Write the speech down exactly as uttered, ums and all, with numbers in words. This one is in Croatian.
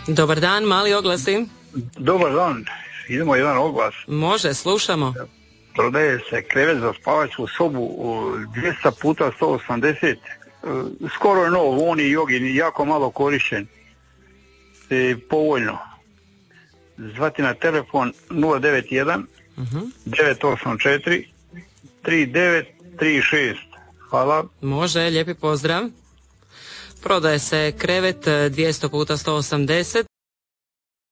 Dobar dan, mali oglasi. Dobar dan, idemo jedan oglas. Može, slušamo. Prodaje se krevet za spavačku sobu u dvjesto puta sto osamdeset. Skoro je nov, on i jogi, jako malo korišćen. I povoljno. Zvati na telefon nula devet jedan devet osam četiri tri devet tri šest. Hvala. Može, lijepi pozdrav. Prodaje se krevet dvjesto puta sto osamdeset.